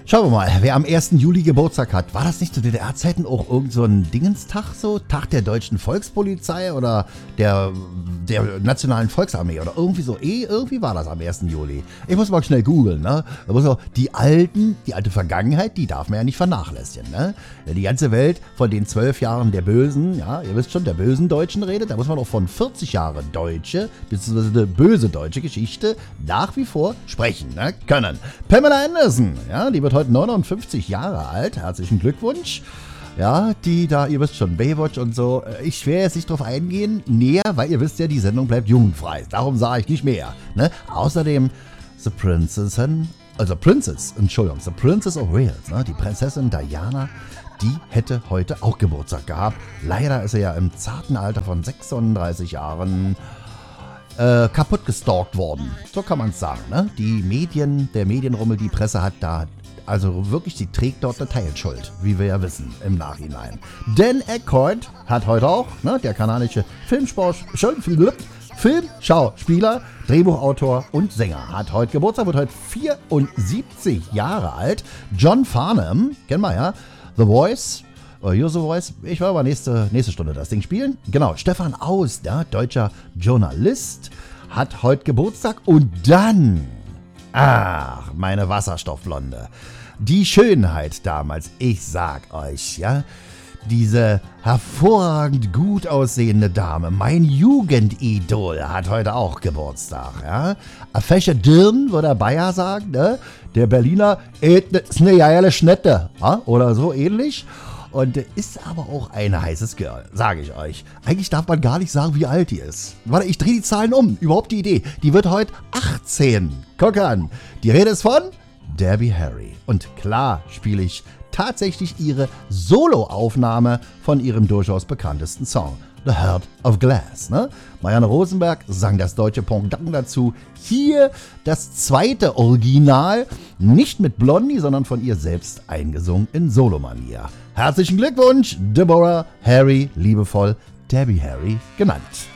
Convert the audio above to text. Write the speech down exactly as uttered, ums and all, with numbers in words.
Schauen wir mal, wer am ersten Juli Geburtstag hat. War das nicht zu D D R-Zeiten auch irgend so ein Dingenstag so? Tag der deutschen Volkspolizei oder der, der Nationalen Volksarmee oder irgendwie so? Eh, irgendwie war das am ersten Juli. Ich muss mal schnell googeln, ne? Da muss auch die alten, die alte Vergangenheit, die darf man ja nicht vernachlässigen, ne? Die ganze Welt von den zwölf Jahren der bösen, ja, ihr wisst schon, der bösen Deutschen redet, da muss man auch von vierzig Jahren deutsche, beziehungsweise böse deutsche Geschichte nach wie vor sprechen, ne? Können. Pamela Anderson, ja, die wird heute neunundfünfzig Jahre alt. Herzlichen Glückwunsch. Ja, die da, ihr wisst schon, Baywatch und so. Ich werde jetzt nicht drauf eingehen, näher, weil ihr wisst ja, die Sendung bleibt jugendfrei. Darum sage ich nicht mehr. Ne? Außerdem The Princess, also Princess, Entschuldigung, The Princess of Wales, ne? Die Prinzessin Diana, die hätte heute auch Geburtstag gehabt. Leider ist sie ja im zarten Alter von sechsunddreißig Jahren Äh, kaputt gestalkt worden. So kann man es sagen, ne? Die Medien, der Medienrummel, die Presse hat da, also wirklich, die trägt dort eine Teilschuld, wie wir ja wissen, im Nachhinein. Dan Aykroyd hat heute auch, ne, der kanadische Filmsport, Filmschauspieler, Drehbuchautor und Sänger, hat heute Geburtstag, wird heute vierundsiebzig Jahre alt. John Farnham, kennen wir ja, The Voice, You're the Voice. Ich werde aber nächste, nächste Stunde das Ding spielen. Genau, Stefan Aust, ja, deutscher Journalist, hat heute Geburtstag. Und dann, ach, meine Wasserstoffblonde, die Schönheit damals, ich sag euch, ja, diese hervorragend gut aussehende Dame, mein Jugendidol, hat heute auch Geburtstag, ja. A fesche Dirn, würde der Bayer sagen, ne? Der Berliner, ist eine geile Schnette, ja? Oder so ähnlich. Und ist aber auch ein heißes Girl, sage ich euch. Eigentlich darf man gar nicht sagen, wie alt die ist. Warte, ich drehe die Zahlen um. Überhaupt die Idee. Die wird heute achtzehn. Guck an. Die Rede ist von Debbie Harry. Und klar spiele ich tatsächlich ihre Soloaufnahme von ihrem durchaus bekanntesten Song, The Heart of Glass. Ne? Marianne Rosenberg sang das deutsche Pendant dazu. Hier das zweite Original, nicht mit Blondie, sondern von ihr selbst eingesungen in Solomanier. Herzlichen Glückwunsch, Deborah Harry, liebevoll Debbie Harry genannt.